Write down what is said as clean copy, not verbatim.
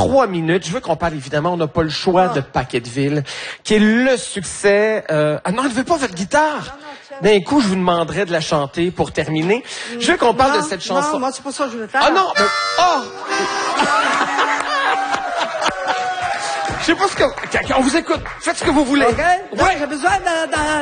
3 minutes. Je veux qu'on parle, évidemment, on n'a pas le choix de Paquetteville, qui est le succès. Ah non, elle ne veut pas votre guitare. D'un coup, je vous demanderais de la chanter pour terminer. Je veux qu'on parle de cette chanson. Non, moi, c'est pas ça que je veux faire. Ah non, mais... Oh! Je sais pas ce que... On vous écoute. Faites ce que vous voulez. OK? Donc, Ouais. j'ai besoin